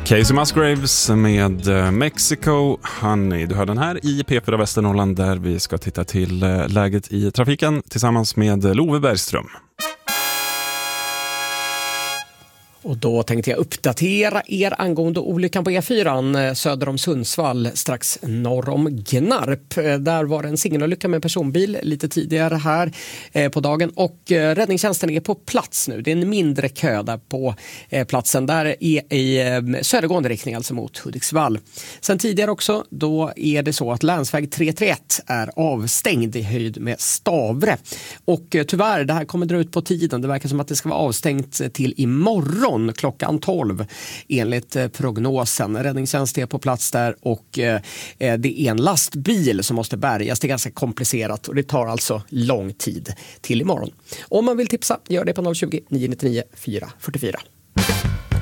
Casey Musgraves med Mexico Honey. Du hör den här i P4 Västernorrland där vi ska titta till läget i trafiken tillsammans med Love Bergström. Och då tänkte jag uppdatera er angående olyckan på E4 söder om Sundsvall strax norr om Gnarp. Där var det en singelolycka med personbil lite tidigare här på dagen och räddningstjänsten är på plats nu. Det är en mindre kö där på platsen. Där är i södergående riktning, alltså mot Hudiksvall. Sen tidigare också, då är det så att länsväg 331 är avstängd i höjd med Stavre. Och tyvärr, det här kommer dra ut på tiden. Det verkar som att det ska vara avstängt till imorgon klockan 12 enligt prognosen. Räddningstjänst är på plats där och det är en lastbil som måste bärgas. Det är ganska komplicerat och det tar alltså lång tid till imorgon. Om man vill tipsa, gör det på 020 999 444.